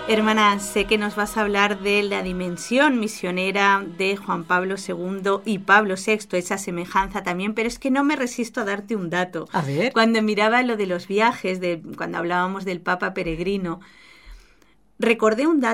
Hermana, sé que nos vas a hablar de la dimensión misionera de Juan Pablo II y Pablo VI, esa semejanza también, pero es que no me resisto a darte un dato. A ver. Cuando miraba lo de los viajes, cuando hablábamos del Papa peregrino, recordé un dato